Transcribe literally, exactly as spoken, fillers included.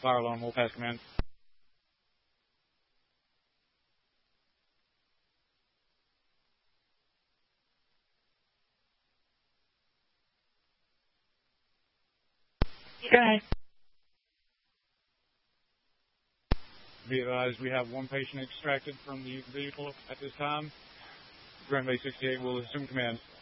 Fire alarm will pass command. Go ahead. Be advised, we have one patient extracted from the vehicle at this time. Green Bay sixty-eight will assume command.